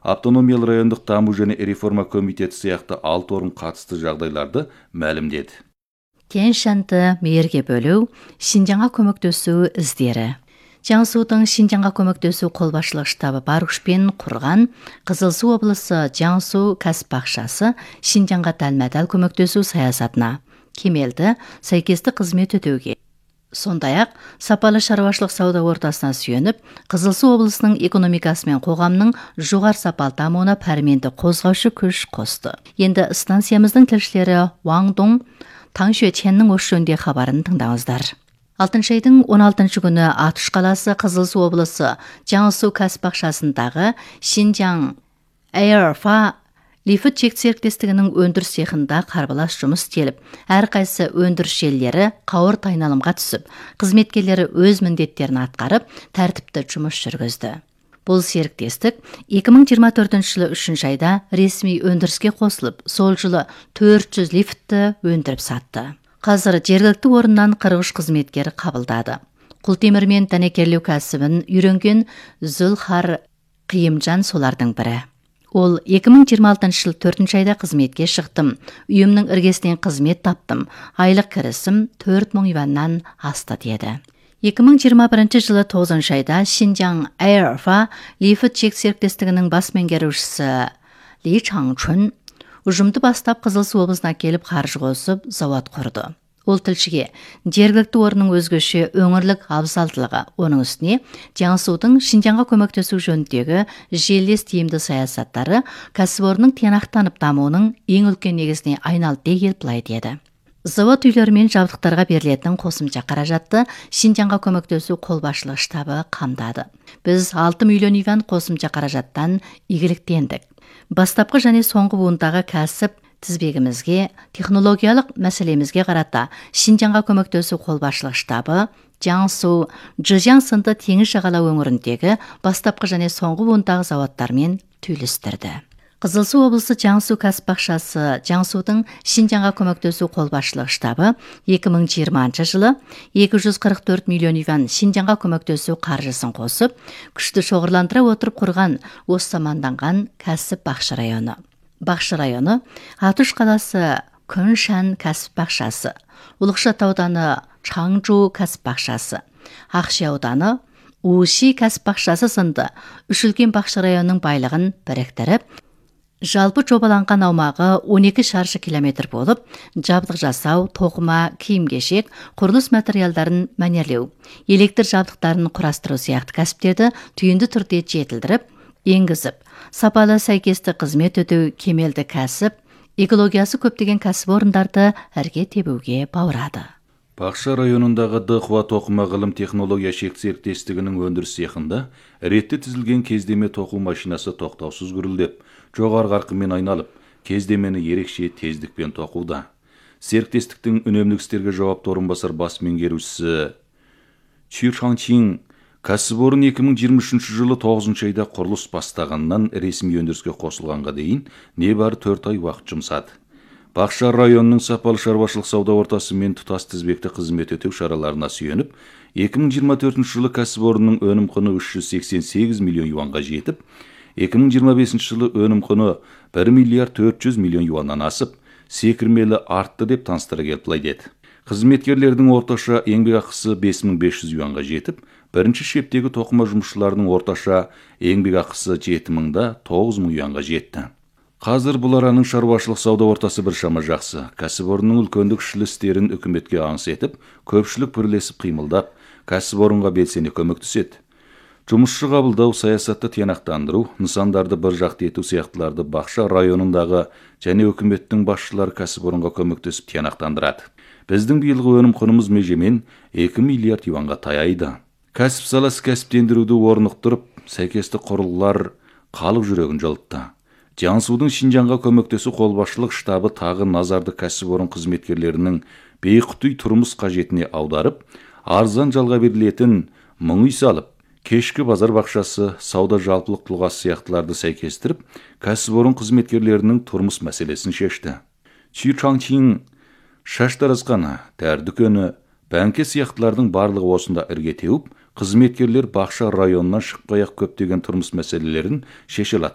автономиялы райондық даму және реформа комитеті сияқты 6 орын қатысты жағдайларды мәлімдеді. Тянь-Шаньды мейірге бөлу, Шинжаңға көмектесу іздері. Jiangsuдың Шинжаңға көмектесу қолбасшылық штабы бар күшпен құрған Қызылсу облысы Jiangsu кәсіп бақшасы Шинжаңға дәлме-дәл көмектесу саясатына кемелді сәйкесті қызмет өтеуге. Сондай-ақ сапалы шаруашылық сауда ортасына сүйеніп, Қызылсу облысының экономикасы мен қоғамның жоғары сапалы дамуына пәрменді қозғаушы күш қосты. Енді станциямыздың тілшілері Ваң Дong, Таң Xueqianның осы жөнінде хабарын тыңдаңыздар. 6 айдың 16 күні Атыш қаласы Қызылсу облысы Jiangsu кәсіп бақшасындағы Шинжаң Эйрфа лифт чек серіктестігінің өндіріс цехында қарбалас жұмыс істеліп, әрқайсы өндіріс желілері қауырт айналымға түсіп, қызметкерлері өз міндеттерін атқарып, тәртіпті жұмыс жүргізді. Бұл серіктестік 2024 жылы 3 айда ресми өндіріске қосылып, сол жылы 400 лифтті өндіріп сатты. Қазір жергілікті орыннан 43 қызметкер қабылдады. Құлтемір мен дәнекерлеу кәсібін үйренген Зүлхар Қиымжан солардың бірі. Ол 2026 жыл 4 айда қызметке шықтым. Үйімнің іргесінен қызмет таптым. Айлық кірісім 4000 юаннан асты деді. 2021 жылы 9 айда Шинжаң Эйрфа лифт чек серіктестігінің бас меңгерушісі Ли Чаңчун ұжымды бастап Қызылсу облысына келіп қаржы қосып зауыт құрды. Ол тілшіге жергілікті орынның өзгеше өңірлік абзалдылығы, оның үстіне Jiangsuдың Шинжаңға көмектесу жөніндегі желілес тиімді саясаттары кәсіпорынның тиянақтанып дамуының ең үлкен негізіне айналды деп былай деді. Завод үйлері мен жабдықтарға берілетін қосымша қаражатты Шинжаңға көмектесу қолбасшылық штабы қамдады. Біз 6 миллион юан қосымша қаражаттан игіліктендік. Бастапқы және соңғы буындағы кәсіп тізбегімізге, технологиялық мәселемізге қарата Шинжаңға көмектесу қолбасшылық штабы Jiangsu, Zhejiang сынды теңіз жағалау өңіріндегі бастапқы және соңғы буындағы заводтармен түйілістірді. Қызылсу облысы Jiangsu кәсіп бақшасы Jiangsuдың Шинжаңға көмектесу қолбасшылық штабы 2020 жылы 244 миллион юан Шинжаңға көмектесу қаржысын қосып, күшті шоғырландыра отырып құрған осы маманданған кәсіп бақша районы. Бақша районы Атыш қаласы Күншан кәсіп бақшасы, Улықшат ауданы Чаңжу кәсіп бақшасы, Ақши ауданы Уши кәсіп бақшасы сынды үш үлкен бақша районының байлығын біріктіріп, жалпы жобаланған аумағы 12 шаршы километр болып, жабдық жасау, тоқыма, киім-кешек, құрылыс материалдарын мәнерлеу, электр жабдықтарын құрастыру сияқты кәсіптерді түйінді түрде жетілдіріп, енгізіп, сапалы сәйкесті қызмет өтеу кемелді кәсіп, экологиясы көптеген кәсіп орындарды әрге тебуге баурады. Бақша районындағы Дықва тоқыма ғылым технология шек серіктестігінің өндіріс цехында ретті тізілген кездеме тоқу машинасы тоқтаусыз гүрілдеп, жоғары қарқынмен айналып, кездемені ерекше тездікпен тоқуда. Серіктестіктің үнемдік істерге жауапты орынбасар бас меңгерушісі Чи Шаңчин кәсіпорын 2023 жылы 9 айда құрылыс бастағаннан ресми өндіріске қосылғанға дейін небәрі 4 ай уақыт жұмсады. Бақша районының сапалы шаруашылық сауда ортасы мен тұтас тізбекті қызмет өтеу шараларына сүйеніп, 2024 жылы кәсіпорынның өнім құны 388 миллион юанға жетіп, 2025 жылы өнім құны 1 миллиард 400 миллион юаннан асып, секірмелі артты деп таныстыра келіп былай деді. Қызметкерлердің орташа еңбек ақысы 5500 юанға жетіп, бірінші шептегі тоқыма жұмысшыларының орташа еңбек ақысы 7000-да 9000 юанға жетті. Қазір бұл араның шаруашылық сауда ортасы біршама жақсы. Кәсіпорынның үлкендік ішілістерін үкіметке аңыс етіп, көпшілік бірлесіп қимылдап, кәсіпорынға белсене көмектеседі. Жұмысшы қабылдау, саясатты тиянақтандыру, нысандарды бір жақты ету сияқтыларды бақша районындағы және үкіметтің басшылары кәсіпорынға көмектесіп тиянақтандырады. Біздің биылғы өнім құнымыз межемен 2 миллиард юанға таяйды. Кәсіп саласы кәсіптендіруді орнықтырып, сәйкесті құрылғылар халық жүрегін жылытты. Jiangsuдың Шинжаңға көмектесу қолбасшылық штабы тағы назарды кәсіпорын қызметкерлерінің бейқұты тұрмыс қажетіне аударып, арзан жалға берілетін мың үй салып, кешкі базар бақшасы, сауда жалпылық тұлғасы сияқтыларды сәйкестіріп, кәсіпорын қызметкерлерінің тұрмыс мәселесін шешті. Чи Чаңчин шаш таразғаны, дәрі дүкені, бәңке сияқтылардың барлығы осында ірге теуіп, қызметкерлер бақша районынан шықпай-ақ көптеген тұрмыс мәселелерін шеше алады.